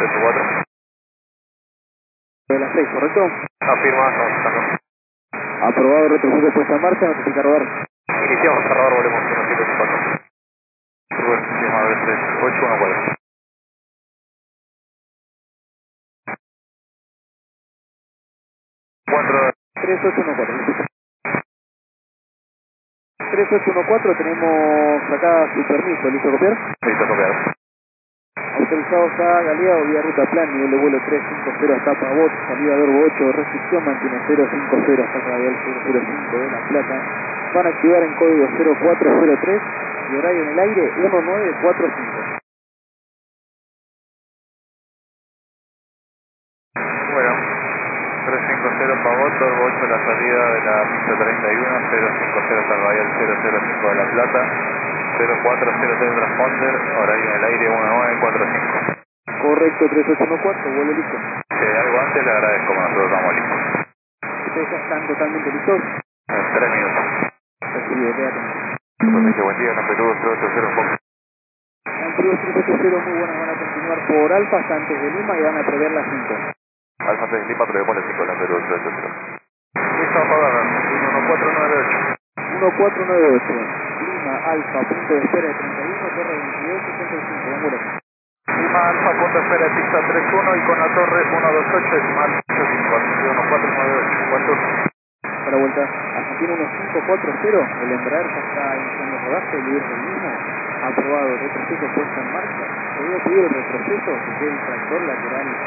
484. De las 6, ¿correcto? Afirma, estamos buscando. Aprobado, retroceso puesta en marcha, notifica rodar. Iniciamos cerrador, volvemos 1784. Bueno, llama a ver 3814. 4. 3814. 3814, tenemos acá su permiso, ¿listo copiar? Listo, copiado. Autorizados a Galeado, vía ruta plan, nivel de vuelo 350 hasta Pavot, salida verbo 8, restricción mantiene 050 hasta radial 005 de La Plata. Van a activar en código 0403 y horario en el aire 1945. Bueno, 350 Pavot, Torbo 8 la salida de la pista 31, 050 hasta el Radial 005 de La Plata, 0403 transponder, horario en el aire 1945. Correcto, 3814, vuelo listo. Si hay algo antes le agradezco, nosotros estamos listos. Ustedes ya están totalmente listos. En 3 minutos. Recibido, quédate. Permiso, buen día, Nampeludo 080 Fox. Amplios 380, muy buenas, van a continuar por Alfa hasta antes de Lima y van a prever las 5. Alfa 3 Lima, pero le 5 Nampeludo 080. Listo, apagada, 1498. 1498, Lima, Alfa, punto de espera de 31, torre 2265, buen vuelo. Lima Alfa, punto de espera de pista 31 y con la torre 128, decimal 85, 1498. Buen turno. Para vuelta, Argentina 1540, el Embraer ya está iniciando el rodaje, el líder del mismo, aprobado, retroceso puesta en marcha. Se debe pedir el retroceso, que quede el tractor lateral